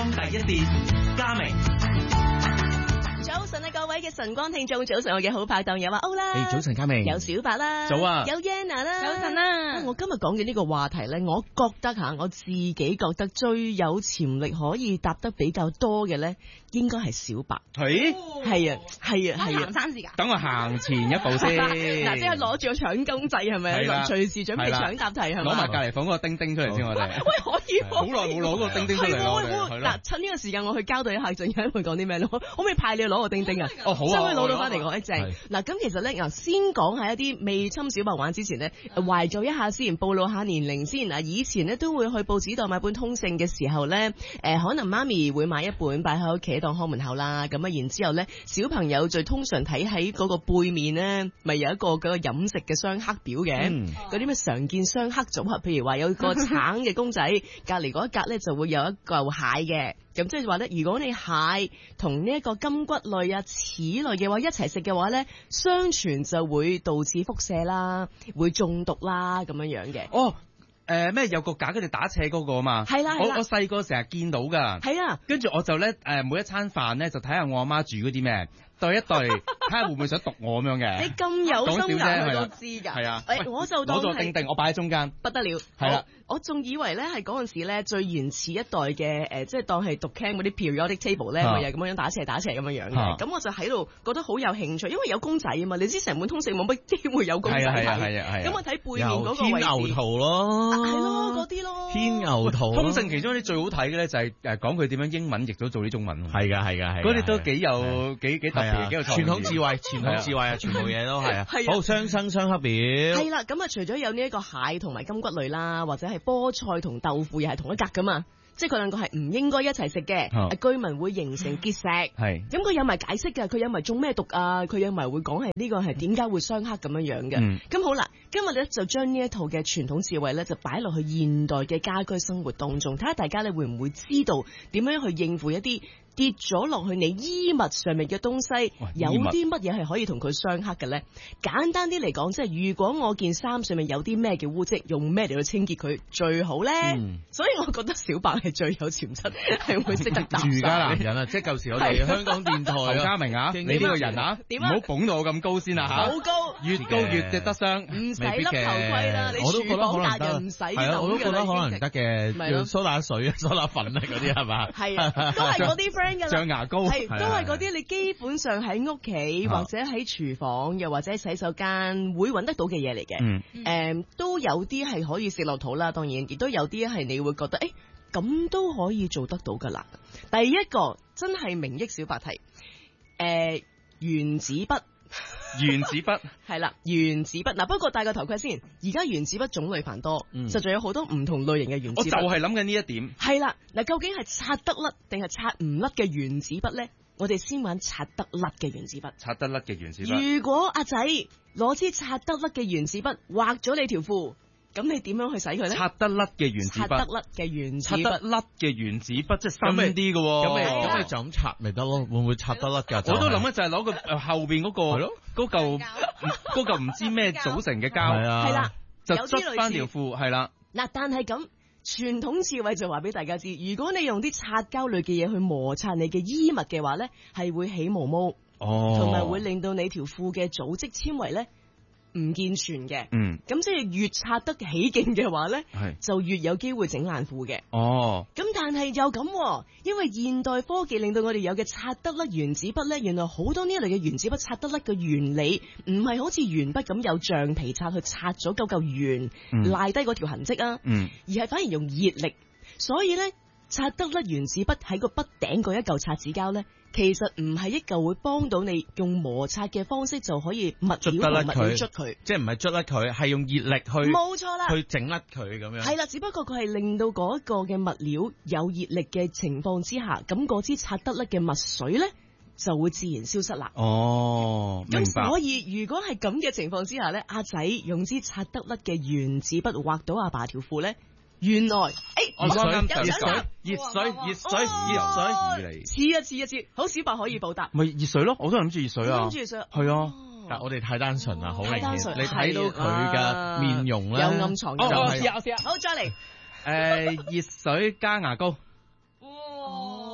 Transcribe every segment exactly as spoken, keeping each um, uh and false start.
音第一線，嘉明。 早晨啊，各位嘅晨光聽眾，早晨我嘅好拍檔有阿歐啦， 誒早晨嘉明， 有小白啦， 早啊， 有 Yana 啦， 早晨啦。 我今日講嘅呢個話題咧，我覺得吓，我自己覺得最有潛力可以答得比較多嘅咧，應該係小白。 係係啊，係啊，係啊。 行山時間， 等我行前一步先。 嗱，即係攞住個搶金掣係咪？隨時準備搶答題係咪？ 攞埋隔離房嗰個叮叮出嚟先，我哋。 喂，可以喎。 好耐冇攞嗰個叮叮出嚟咯。 嗱，趁呢個時間我去交代一下，陣間會講啲咩咯？可唔可以派你攞個叮叮啊？ 哦，好啊， 真可以攞到翻嚟講一正。嗱，咁其實咧，嗱，先講下一啲未侵小白玩之前咧，懷舊一下先，暴露下年齡先。嗱，以前咧都會去報紙檔買本通勝嘅時候咧，誒，可能媽咪會買一本擺喺屋企當看門口啦。咁啊，然之後咧，小朋友就通常睇喺嗰個背面咧，咪有一個嗰個飲食嘅雙黑表嘅，嗰啲咩常見雙黑組合，譬如話有個橙嘅公仔，隔離嗰一格咧就會有一嚿蟹嘅。咁即係話咧，如果你蟹同呢一個金骨類啊、齒類嘅話一齊食嘅話咧，相傳就會導致輻射啦，會中毒啦咁樣樣嘅。 哦，誒咩有個架跟住打斜嗰個啊嘛， 係啦係啦， 我我細個成日見到㗎，係啊， 跟住我就咧誒每一餐飯咧就睇下我阿媽煮嗰啲咩。對一對，睇下會唔會想毒我咁樣嘅？ 你咁有心㗎，我都知㗎。係啊，誒，我就當係攞咗定定， 我擺喺中間， 不得了。係啦，我仲以為咧係嗰陣時咧最原始一代嘅誒，即係當係讀 cam 嗰啲 periodic table 咧，咪又咁樣打斜打斜咁樣樣嘅。咁我就喺度覺得好有興趣，因為有公仔啊嘛。你知成本通勝冇乜機會有公仔。係啊係啊係啊係啊。咁我睇背面嗰個位置。 天牛圖咯， 係咯嗰啲咯。 天牛圖。 通勝其中一啲最好睇嘅咧就係誒講佢點樣英文譯咗做呢中文。 係㗎係㗎係。 嗰啲都幾有幾幾特別，幾有創意。 智慧，傳統智慧啊，全部嘢都係啊。好，雙生雙黑表。 係啦，咁啊，除咗有呢一個蟹同埋金骨類啦，或者係菠菜同豆腐又係同一格噶嘛，即係佢兩個係唔應該一齊食嘅，啊、居民會形成結石。係，咁佢有埋解釋㗎，佢有埋中咩毒啊，佢有埋會講係呢個係點解會雙黑咁樣樣嘅。咁、嗯、好啦，今日咧就將呢一套嘅傳統智慧咧就擺落去現代嘅家居生活當中，睇下大家咧會唔會知道點樣去應付一啲跌咗落去你衣物上面嘅東西，有啲乜嘢係可以同佢相克嘅咧？簡單啲嚟講，即係如果我件衫上面有啲咩嘅污漬，用咩嚟去清潔佢最好咧？嗯、所以我覺得小白係最有潛質，係會識得答晒。 住家男人啊，即係舊時我哋香港電台劉家明啊，你呢個人啊，唔好捧到我咁高先啊嚇！好高，越高越值得傷，唔使笠頭盔啦。你廚房達人唔使諗嘅， 我都覺得可能得嘅，用蘇打水啊、蘇打粉啊嗰啲係嘛？係啊， 都係嗰啲 friend。 上牙膏係都係嗰啲，你基本上喺屋企或者喺廚房，又或者洗手間會揾得到嘅嘢嚟嘅。嗯，誒、嗯、都有啲係可以食落肚啦，當然亦都有啲係你會覺得誒咁都可以做得到噶啦。第一個真係名益小白題，誒、呃、原子筆。 原子筆係啦，原子筆嗱，不過戴個頭盔先。而家原子筆種類繁多，嗯、實在有好多唔同類型嘅原子筆。 我就係諗緊呢一點。係啦，嗱，究竟係擦得甩定係擦唔甩嘅原子筆咧？我哋先玩擦得甩嘅原子筆。 擦得甩嘅原子筆。 如果阿仔攞支擦得甩嘅原子筆畫咗你條褲，咁你點樣去洗佢咧？ 擦得甩嘅原子筆，擦得甩嘅原子筆， 擦得甩嘅原子筆即係深啲嘅喎。 咁你咁你就咁擦咪得咯？會唔會擦得甩㗎？ 我都諗咧，就係攞個後邊嗰個嗰嚿嗰嚿唔知咩組成嘅膠， 係啦， 就捽翻條褲，係啦。 嗱，但係咁傳統智慧就話俾大家知，如果你用啲擦膠類嘅嘢去摩擦你嘅衣物嘅話咧，係會起毛毛，哦，同埋會令到你條褲嘅組織纖維咧唔健全嘅，嗯，咁即係越擦得起勁嘅話咧，係就越有機會整爛褲嘅。哦，咁但係又咁，因為現代科技令到我哋有嘅擦得甩原子筆咧，原來好多呢一類嘅原子筆擦得甩嘅原理，唔係好似鉛筆咁有橡皮擦去擦咗嚿嚿圓，賴低嗰條痕跡啊，嗯，而係反而用熱力，所以咧擦得甩原子筆喺個筆頂嗰一嚿擦紙膠咧。其實唔係一嚿會幫到你用摩擦嘅方式就可以物料同物料捽佢， 即係唔係捽甩佢，係用熱力去， 冇錯啦， 去整甩佢咁樣。 係啦，只不過佢係令到嗰一個嘅物料有熱力嘅情況之下，咁嗰支擦得甩嘅墨水咧就會自然消失啦。哦，明白。咁所以如果係咁嘅情況之下咧，阿仔用支擦得甩嘅原子筆畫到阿爸條褲咧。原來，誒， 我講緊熱水， 熱水，熱水，熱水， 似啊似啊似，好小白可以報答。 咪熱水咯，我都係諗住熱水啊。諗住熱水，係啊。 但我哋太單純啦，好明顯。 你睇到佢嘅面容咧， 有暗藏。 哦，我試下，我試下。 好，再嚟。 誒，熱水加牙膏。 哇！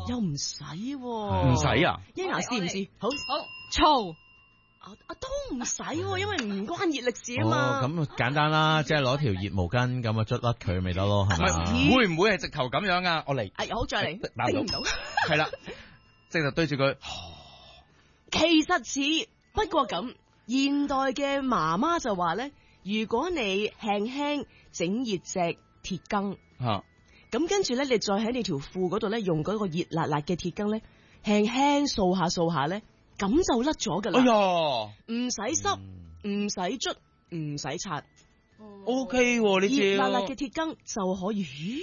又唔使， 唔使啊？ 一牙試唔試？好， 好燥。 啊啊都唔使，因為唔關熱力事啊嘛。 咁、哦、簡單啦，即係攞條熱毛巾咁啊，捽甩佢咪得咯，係咪？ 會唔會係直頭咁樣啊？我嚟。 哎，好再嚟，聽唔到。 係啦，即係對住佢。 其實似，不過咁，現代嘅媽媽就話咧，如果你輕輕整熱隻鐵羹，吓、啊，咁跟住咧，你再喺你條褲嗰度咧，用嗰個熱辣辣嘅鐵羹咧，輕輕掃下掃下咧。咁就甩咗噶啦！哎呀，唔使濕，唔使捽，唔使擦 ，O K 呢啲熱辣辣嘅鐵羹就可以，咦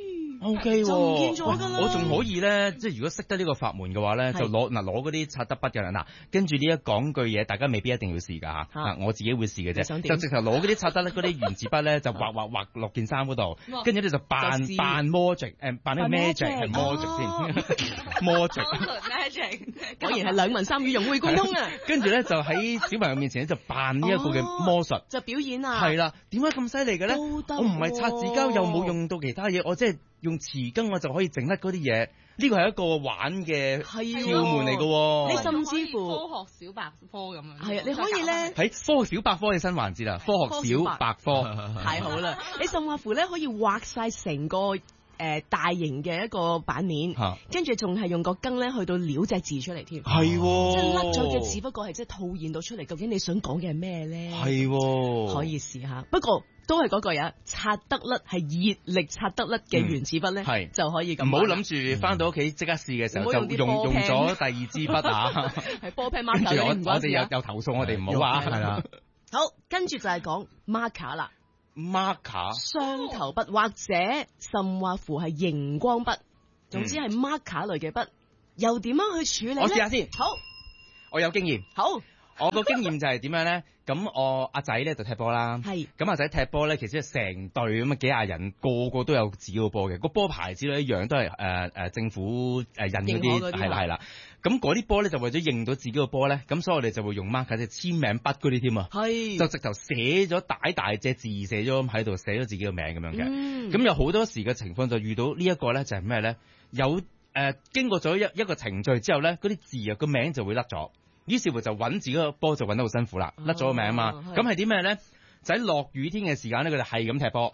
，O K 就唔見咗噶啦。 我仲可以咧，即係如果識得呢個法門嘅話咧，就攞嗱攞嗰啲擦得筆嘅啦。嗱，跟住呢一講句嘢，大家未必一定要試噶吓。嗱，我自己會試嘅啫，就直頭攞嗰啲擦得嗰啲原子筆咧，就畫畫畫落件衫嗰度，跟住咧就扮扮 magic， 誒扮呢個 magic 係 magic 先 ，magic，magic， 果然係兩文三語融會貫通啊！ 跟住咧就喺小朋友面前咧就扮呢一個嘅魔術， 就表演啊！ 係啦，點解咁犀利嘅咧？我唔係擦紙膠，又冇用到其他嘢，我即係用匙羹，我就可以整甩嗰啲嘢。呢個係一個玩嘅竅門嚟嘅。 你甚至乎科學小百科咁樣。 係啊，你可以咧喺科學小百科嘅新環節啦，科學小百科太好啦！你甚至乎咧可以畫晒成個。誒、呃，大型嘅一個版面，跟住仲係用個羹咧去到撩隻字出嚟添， 係，即係甩咗嘅，只不過係即係套現到出嚟，究竟你想講嘅係咩咧？ 係， 可以試下。不過都係嗰句啊，擦得甩係熱力擦得甩嘅原子筆咧，係、嗯、就可以咁。唔好諗住翻到屋企即刻試嘅時候、嗯、就用用咗第二支筆啊，係波 pen marker，跟住我我哋又又投訴我哋唔好啊，係啦。好，跟住就係講 marker 啦。 marker 雙頭筆或者甚或乎係熒光筆，總之係 marker 類嘅筆，又點樣去處理咧？ 我試下先。 好， 我有經驗。 好， 我個經驗就係點樣咧？咁我阿仔咧就踢波啦。係。咁阿仔踢波咧，其實成隊咁啊幾廿人，個個都有自己個波嘅。個波牌子咧一樣都係誒誒政府誒印嗰啲，係啦係啦。咁嗰啲波咧就為咗認到自己個波咧，咁所以我哋就會用 marker 即係簽名筆嗰啲添啊，係就直頭寫咗大大隻字寫咗咁喺度寫咗自己個名咁樣嘅。咁、嗯、有好多時嘅情況就遇到呢一個咧就係咩咧？有誒、呃、經過咗一一個程序之後咧，嗰啲字啊個名就會甩咗，於是乎就揾自己個波就揾得好辛苦啦，甩咗個名啊嘛。咁係啲咩咧？就喺落雨天嘅時間咧，佢哋係咁踢波，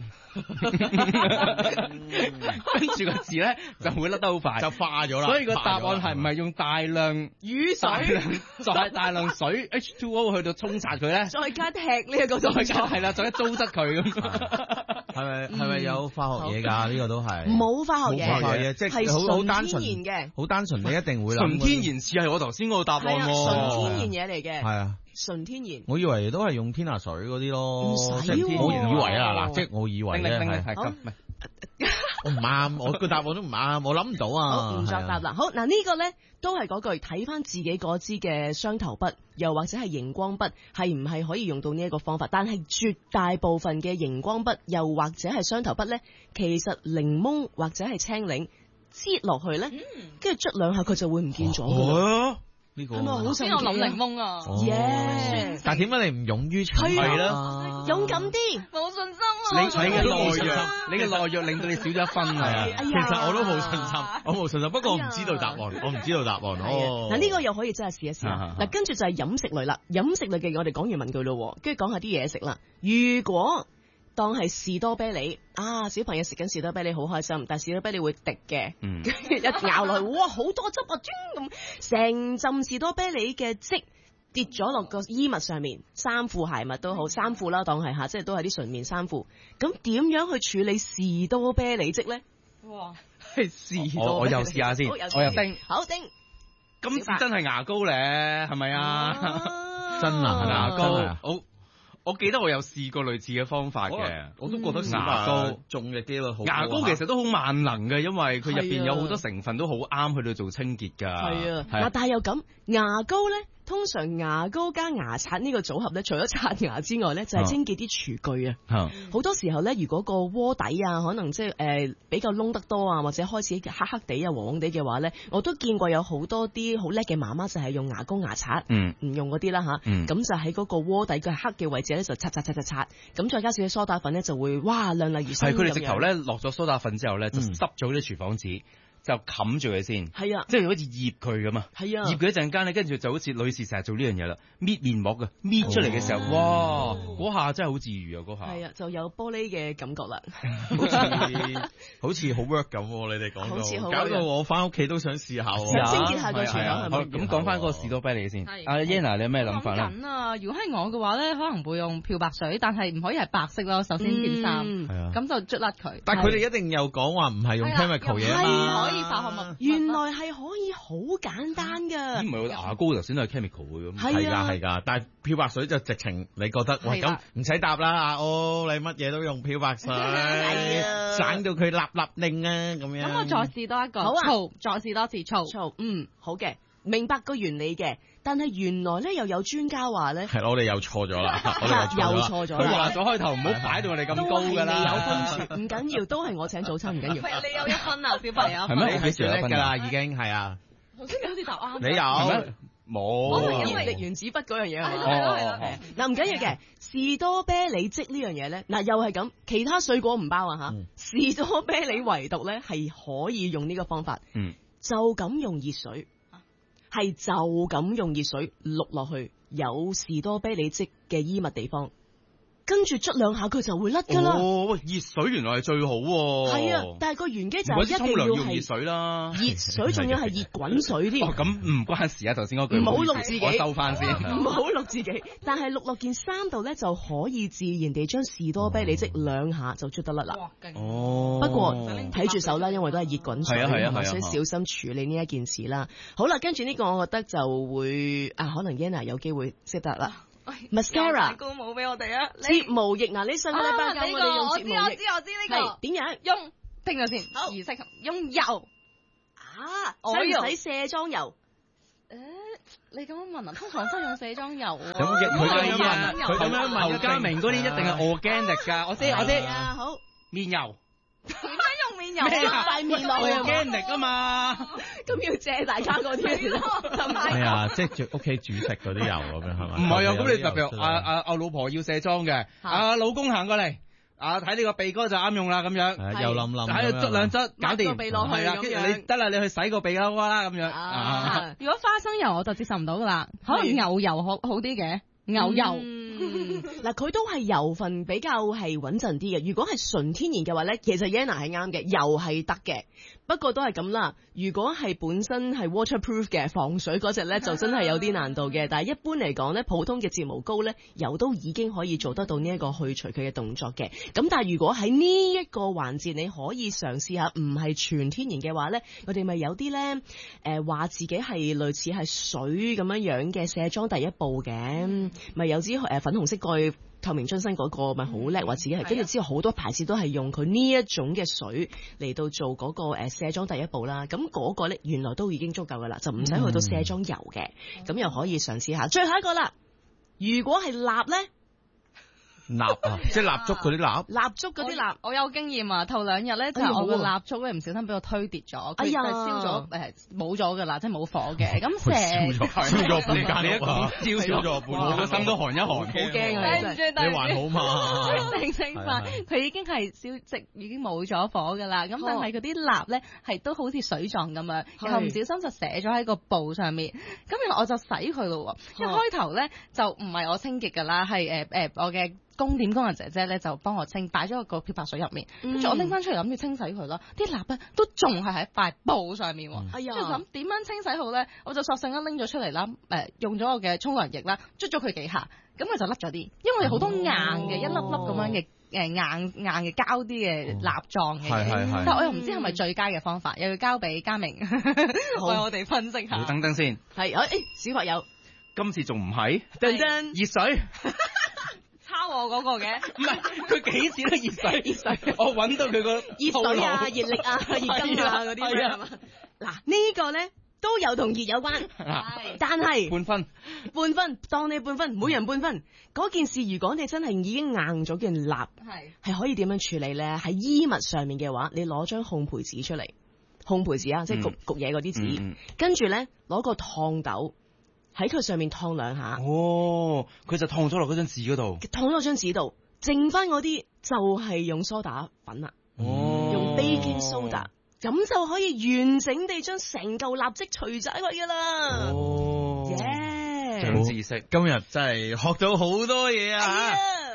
跟住個字咧就會甩得好快，就化咗啦。所以個答案係唔係用大量雨水，再大量水 H two O 去到沖刷佢咧？ 再加踢呢一個動作， 係啦，再加糟質佢咁。 係咪係咪有化學嘢㗎？呢、這個都係冇化學嘢， 冇化學嘢，即係好好單純嘅，好單純，你一定會諗。 純天然似係我頭先嗰個答案喎， 純天然嘢嚟嘅， 係啊。 純天然， 我以為都係用天拿水嗰啲咯， 唔使喎。 我以為啊，嗱，即係我以為咧係，我唔啱，我個答案都唔啱，我諗唔到啊。 唔作答啦。好嗱，呢個咧都係嗰句，睇翻自己嗰支嘅雙頭筆，又或者係熒光筆，係唔係可以用到呢一個方法？但係絕大部分嘅熒光筆，又或者係雙頭筆咧，其實檸檬或者係青檸擠落去咧，跟住捽兩下佢就會唔見咗㗎。 呢、這個係咪好想邊個諗檸檬啊？ 耶、 yeah ！ 但係點解你唔勇於嘗試咧？ 勇敢啲， 冇信心啊！ 你你嘅懦弱，你嘅懦弱令到你少咗一分啊！ 哎、其實我都冇信心，我冇信心，不過我唔知道答案，我唔知道答案。哦， 嗱呢個又可以真係試一試。嗱，跟住就係飲食類啦，飲食類嘅我哋講完文句咯，跟住講下啲嘢食啦。如果當係士多啤梨啊，小朋友食緊士多啤梨好開心，但係士多啤梨會滴嘅，嗯、一咬落去，哇，好多汁啊，咁成浸士多啤梨嘅汁跌咗落個衣物上面，衫褲鞋襪都好，衫褲啦當係吓，即係都係啲純棉衫褲。咁點樣去處理士多啤梨汁咧？哇，係士多啤梨，我我又試下先，我又叮，好叮。 今次真係牙膏咧，係咪啊？ 啊真啊， 牙膏好。我記得我有試過類似嘅方法嘅， 我都覺得牙膏中嘅機率好。 牙膏其實都好萬能嘅，因為佢入邊有好多成分都好啱去到做清潔㗎。 係啊，嗱，但係又咁牙膏咧，通常牙膏加牙刷呢個組合咧，除咗刷牙之外咧，就係、是、清潔啲廚具啊。好、啊、多時候咧，如果個鍋底啊，可能即係誒比較燶得多啊，或者開始黑黑地啊、黃黃地嘅話咧，我都見過有好多啲好叻嘅媽媽就係用牙膏牙刷，唔、嗯、用嗰啲啦吓，咁、嗯、就喺嗰個鍋底嘅黑嘅位置咧就刷刷刷刷刷，咁再加少少蘇打粉咧就會哇亮麗如新。 係佢哋直頭咧落咗蘇打粉之後咧就濕咗啲廚房紙。 就冚住佢先， 係啊， 即係好似醃佢咁啊， 係啊， 醃佢一陣間咧，跟住就好似女士成日做呢樣嘢啦，搣面膜嘅，搣出嚟嘅時候，哇，嗰下真係好治愈啊，嗰下係啊，就有玻璃嘅感覺啦， 好似好似好 work 咁，你哋講到，搞到我翻屋企都想試下， 想清潔下個廚房係咪？ 咁講翻嗰個士多啤梨先，阿 Yana 你有咩諗法咧？ 緊啊！如果係我嘅話咧，可能會用漂白水，但係唔可以係白色咯。首先件衫，咁就捽甩佢。 但係佢哋一定又講話唔係用 chemical 嘢啊嘛， 可以化學物。 原來係可以好簡單㗎。 咦？唔係牙膏頭先都係 chemical 嘅咁。 係㗎係㗎，但係漂白水就直情你覺得喂咁唔使答啦，阿歐你乜嘢都用漂白水，省到佢立立令啊咁樣。 咁我再試多一個， 好啊， 醋，再試多次醋。 醋，嗯，好嘅，明白個原理嘅。但係原來咧又有專家話咧， 係我哋又錯咗啦，我哋又錯咗。 佢話咗開頭唔好擺到我哋咁高㗎啦， 有分寸，唔緊要，都係我請早餐，唔緊要。 你有一分啊，小朋友。 係咩？ 你幾叻㗎啦，已經係啊。 頭先你好似答啱。 你有冇？ 因為原子筆嗰樣嘢係嘛？ 哦，嗱唔緊要嘅，士多啤梨汁呢樣嘢咧，嗱又係咁，其他水果唔包啊嚇，士多啤梨唯獨咧係可以用呢個方法， 嗯， 就咁用熱水。係就咁用熱水渌落去有士多啤梨汁嘅衣物地方，跟住捽兩下佢就會甩噶啦。 哦，喂，熱水原來係最好喎。 係啊，但係個原機就係一定要係熱水啦， 熱水仲要係熱滾水添。 哦，咁唔關事啊，頭先嗰句。 唔好錄自己， 我收翻先。 唔好錄自己，但係渌落件衫度咧就可以自然地將士多啤梨汁兩下就捽得甩啦。 哦。 不過睇住手啦，因為都係熱滾水， 係啊係啊， 所以小心處理呢一件事啦。好啦，跟住呢個我覺得就會啊，可能 Yana 有機會識得啦。mascara 膏冇俾我哋啊！ 睫毛液嗱，你上個禮拜教我哋用睫毛液， 我知我知呢個點樣用？聽咗先，好，儀式用油啊，使唔使卸妝油？ 誒，你咁樣問啊？通常都用卸妝油喎。 咁嘅佢咁樣問，佢咁樣問， 劉家明嗰啲一定係 organic 㗎，我知我知。 啊，好， 面油。 點解用面油？ 咩啊？塊面落去 organic 啊嘛， 咁要借大家嗰啲咯， 係啊，即係屋企煮食嗰啲油咁樣係咪？ 唔係啊，咁你特別阿阿阿老婆要卸妝嘅，阿老公行過嚟，啊睇呢個鼻哥就啱用啦咁樣， 又冧冧， 喺度捽兩捽，搞掂， 鼻落去係啦，跟住你得啦，你去洗個鼻啦啦咁樣。 如果花生油我就接受唔到噶啦，可能牛油好好啲嘅。牛油， 嗱佢都係油分比較係穩陣啲嘅。如果係純天然嘅話咧，其實 Yana 係啱嘅，油係得嘅。不過都係咁啦。如果係本身係 waterproof 嘅防水嗰隻咧，就真係有啲難度嘅。但係一般嚟講咧，普通嘅睫毛膏咧，油都已經可以做得到呢一個去除佢嘅動作嘅。咁但係如果喺呢一個環節，你可以嘗試下唔係全天然嘅話咧，我哋咪有啲咧誒話自己係類似係水咁樣樣嘅卸妝第一步嘅。咪有支誒粉紅色蓋透明樽身嗰個咪好叻，話自己係跟住之後好多牌子都係用佢呢一種嘅水嚟到做嗰個誒卸妝第一步啦。咁嗰個咧原來都已經足夠噶啦，就唔使去到卸妝油嘅。咁、嗯、又可以嘗試下。最後一個啦，如果係蠟咧。 蠟啊，即係蠟燭嗰啲蠟， 蠟燭嗰啲蠟， 我有經驗啊！頭兩日咧就我個蠟燭咧唔小心俾我推跌咗，佢係燒咗誒冇咗㗎啦，即係冇火嘅。咁成燒咗，燒咗半間屋啊！ 燒燒咗半，我個心都寒一寒，好驚啊！ 你還好嘛？ 定清快，佢已經係燒即已經冇咗火㗎啦。咁但係嗰啲蠟咧係都好似水狀咁樣，然後唔小心就寫咗喺個布上面。咁然後我就洗佢咯。一開頭咧就唔係我清潔㗎啦，係誒誒我嘅。供點工人姐姐咧就幫我清，擺咗個漂白水入面，跟住、嗯、我拎翻出嚟諗住清洗佢咯，啲蠟咧都仲係喺塊布上面，跟住諗點樣清洗好咧，我就索性一拎咗出嚟啦，誒、呃、用咗我嘅沖涼液啦，捽咗佢幾下，咁佢就甩咗啲，因為好多硬嘅、哦、一粒粒咁樣嘅誒硬硬嘅膠啲嘅蠟狀嘅嘢，哦、但係我又唔知係咪最佳嘅方法，又要交俾嘉明為我哋分析下。 等等先， 係誒小朋友， 今次仲唔係？ 噔噔熱水。 抄我嗰個嘅， 唔係佢幾時都熱水，熱水，我揾到佢個熱水啊、熱力啊、熱金啊嗰啲係嘛？嗱呢個咧都有同熱有關，但係半分半分當你半分，每人半分。嗰件事如果你真係已經硬咗件蠟，係係可以點樣處理咧？喺衣物上面嘅話，你攞張烘焙紙出嚟，烘焙紙啊，即係焗焗嘢嗰啲紙，跟住咧攞個燙斗。喺佢上面燙兩下， 哦，佢就燙咗落嗰張紙嗰度， 燙咗張紙度，剩翻嗰啲就係用梳打粉啦，哦，用 baking soda 咁就可以完整地將成嚿蠟積除晒佢噶啦。 哦， 耶！ 長知識， 今日真係學到好多嘢啊！